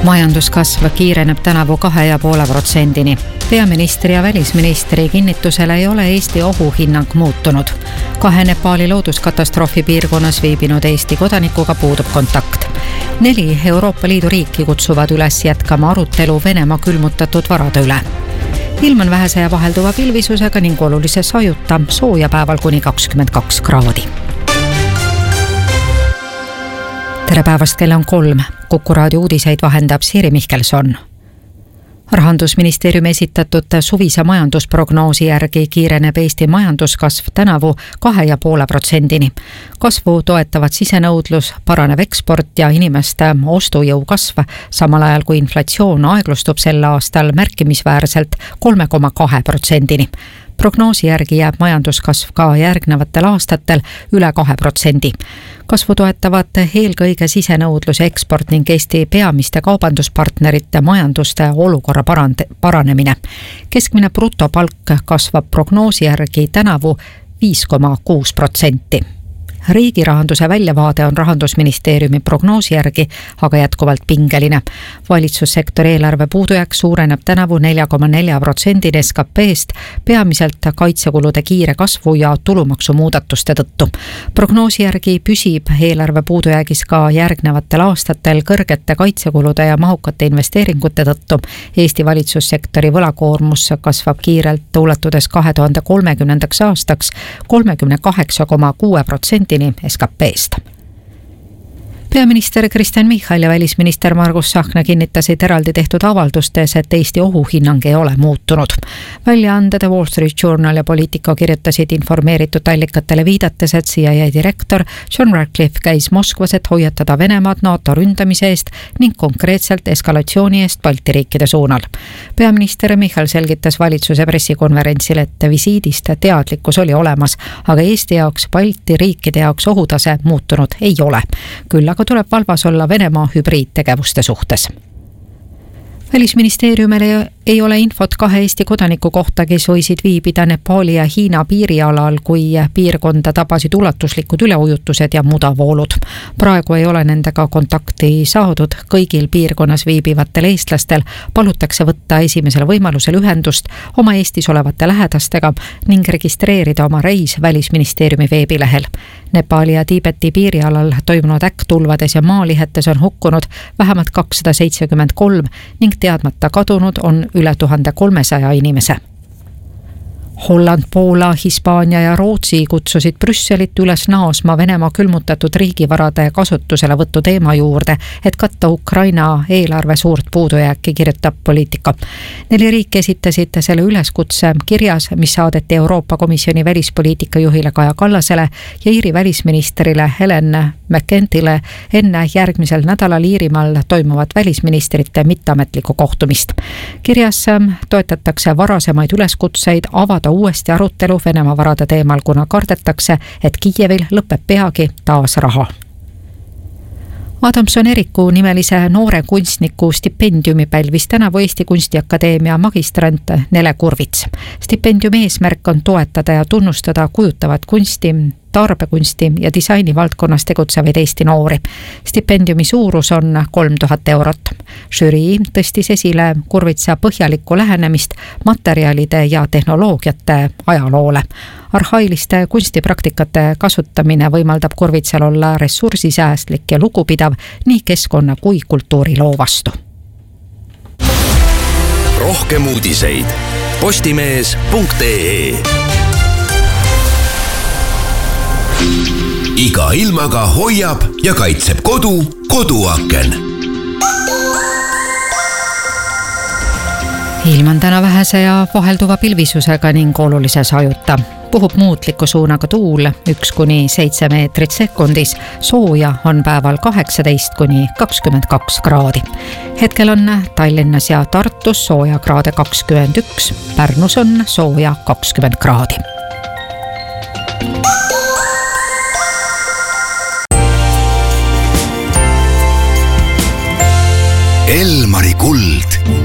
Majanduskasv kiireneb tänavu 2,5%. Peaministri ja välisministri kinnitusel ei ole Eesti ohuhinnang muutunud. 2 Nepaali looduskatastroofi piirkonnas viibinud Eesti kodanikuga puudub kontakt. 4 Euroopa Liidu riiki kutsuvad üles jätkama arutelu Venemaa külmutatud varade üle. Ilm on vähese ja vahelduva pilvisusega ning olulise sajuta, sooja päeval kuni 22 kraadi. Tere päevast, kell on 3. Kuku raadio uudiseid vahendab Siiri Mihkelson. Rahandusministeeriumi esitatud suvise majandusprognoosi järgi kiireneb Eesti majanduskasv tänavu 2,5%. Kasvu toetavad sisenõudlus, paranev eksport ja inimeste ostujõu kasv, samal ajal kui inflatsioon aeglustub sel aastal märkimisväärselt 3,2%-ni. Prognoosi järgi jääb majanduskasv ka järgnevatel aastatel üle 2%. Kasvu toetavad eelkõige sisenõudlus ja eksport ning Eesti peamiste kaubanduspartnerite majanduste olukorra paranemine. Keskmine brutopalk kasvab prognoosi järgi tänavu 5,6%. Riigi rahanduse väljavaade on Rahandusministeeriumi prognoosi järgi aga jätkuvalt pingeline. Valitsussektori eelarve puudujääk suureneb tänavu 4,4% SKP-st, peamiselt kaitsekulude kiire kasvu ja tulumaksumuudatuste tõttu. Prognoosi järgi püsib eelarve puudujäägis ka järgnevatel aastatel kõrgete kaitsekulude ja mahukate investeeringute tõttu. Eesti valitsussektori võlakoormus kasvab kiirelt, ulatudes 2030. aastaks 38,6% SKP-st. Peaminister Kristen Michal ja välisminister Margus Tsahkna kinnitasid eraldi tehtud avaldustes, et Eesti ohuhinnang ei ole muutunud. Väljaande The Wall Street Journal ja Politico kirjutasid informeeritud allikatele viidates, et CIA direktor John Ratcliffe käis Moskvas, et hoiatada Venemaad NATO ründamise eest ning konkreetselt eskalatsiooni eest Balti riikide suunal. Peaminister Michal selgitas valitsuse pressikonverentsil, et visiidist teadlikkus oli olemas, aga Eesti jaoks, Balti riikide jaoks ohutase muutunud ei ole. Küll aga tuleb valvas olla Venemaa hübriidtegevuste suhtes. Välisministeeriumil ei ole infot 2 Eesti kodaniku kohta, kes võisid viibida Nepaali ja Hiina piirialal, kui piirkonda tabasid ulatuslikud üleujutused ja mudavoolud. Praegu ei ole nendega kontakti saadud. Kõigil piirkonnas viibivatel eestlastel palutakse võtta esimesel võimalusel ühendust oma Eestis olevate lähedastega ning registreerida oma reis Välisministeeriumi veebilehel. Nepaali ja Tiibeti piirialal toimunud äkktulvades ja maalihetes on hukkunud vähemalt 273 ning teadmata kadunud on üle 1300 inimese. Holland, Poola, Hispaania ja Rootsi kutsusid Brüsselit üles naasma Venemaa külmutatud riigivarade kasutuselevõtu teema juurde, et katta Ukraina eelarve suurt puudujääki, kirjutab Politico. 4 riiki esitasid selle üleskutse kirjas, mis saadeti Euroopa Komisjoni välispoliitika juhile Kaja Kallasele ja Iiri välisministrile Helen McEntile enne järgmisel nädalal Iirimaal toimuvat välisministrite mitteametlikku kohtumist. Kirjas toetatakse varasemaid üleskutseid avada uuesti arutelu Venemaa varade teemal, kuna kardetakse, et Kiievil lõpeb peagi taas raha. Adamson Eriku nimelise noore kunstniku stipendiumi pälvis tänavu Eesti Kunstiakadeemia magistrant Nele Kurvits. Stipendiumi eesmärk on toetada ja tunnustada kujutavat kunsti, tarbekunsti ja disaini valdkonnas tegutsevaid Eesti noori. Stipendiumi suurus on 3000 eurot. Žürii tõstis esile Kurvitsa põhjalikku lähenemist materjalide ja tehnoloogiate ajaloole. Arhailiste kunstipraktikate kasutamine võimaldab Kurvitsal olla ressursisäästlik ja lugupidav nii keskkonna kui kultuuriloo vastu. Rohkem uudiseid postimees.ee. Iga ilmaga hoiab ja kaitseb koduaken. Ilm on täna vähese ja vahelduva pilvisusega ning olulise sajuta. Puhub muutliku suunaga tuul 1–7 meetrit sekundis. Sooja on päeval 18–22 kraadi. Hetkel on Tallinnas ja Tartus sooja kraade 21. Pärnus on sooja 20 kraadi. Elmari kuld.